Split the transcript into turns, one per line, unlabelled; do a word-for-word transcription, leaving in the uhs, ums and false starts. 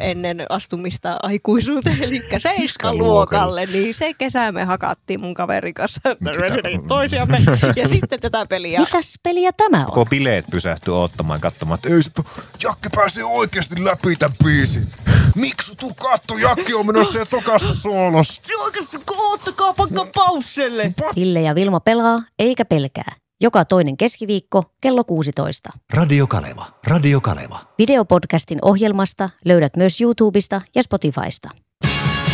ennen astumista aikuisuuteen, eli seiskaluokalle, niin se kesä me hakattiin mun kaverin kanssa toisiamme ja sitten tätä peliä.
Mitäs peliä tämä on?
Koko bileet pysähtyi odottamaan katsomaan, että ei se, Jakke pääsee oikeasti läpi tämän biisin. Miksi tuu katto, Jakke on menossa ja tokassa soolossa.
Oikeasti oottakaa pakka pausselle.
Ville ja Vilma pelaa eikä pelkää. Joka toinen keskiviikko kello kuusitoista.
Radio Kaleva. Radio Kaleva.
Videopodcastin ohjelmasta löydät myös YouTubesta ja Spotifysta.